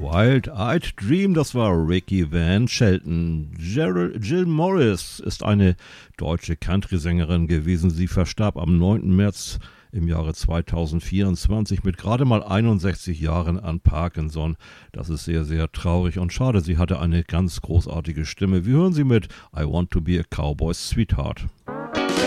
Wild-Eyed Dream, das war Ricky Van Shelton. Jill Morris ist eine deutsche Country-Sängerin gewesen. Sie verstarb am 9. März im Jahre 2024 mit gerade mal 61 Jahren an Parkinson. Das ist sehr, sehr traurig und schade. Sie hatte eine ganz großartige Stimme. Wir hören sie mit I Want to Be a Cowboy's Sweetheart.